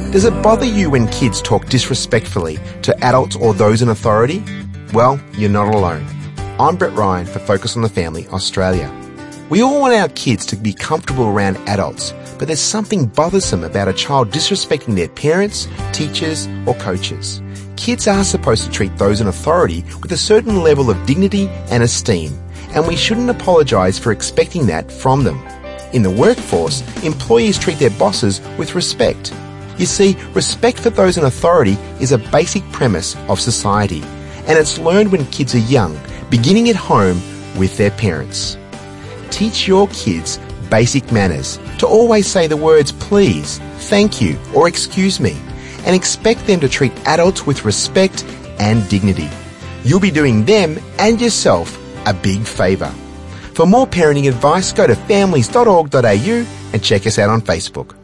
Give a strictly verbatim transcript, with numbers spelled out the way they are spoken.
Does it bother you when kids talk disrespectfully to adults or those in authority? Well, you're not alone. I'm Brett Ryan for Focus on the Family Australia. We all want our kids to be comfortable around adults, but there's something bothersome about a child disrespecting their parents, teachers, or coaches. Kids are supposed to treat those in authority with a certain level of dignity and esteem, and we shouldn't apologise for expecting that from them. In the workforce, employees treat their bosses with respect. You see, respect for those in authority is a basic premise of society, and it's learned when kids are young, beginning at home with their parents. Teach your kids basic manners, to always say the words please, thank you, or excuse me, and expect them to treat adults with respect and dignity. You'll be doing them and yourself a big favour. For more parenting advice, go to families dot org dot a u and check us out on Facebook.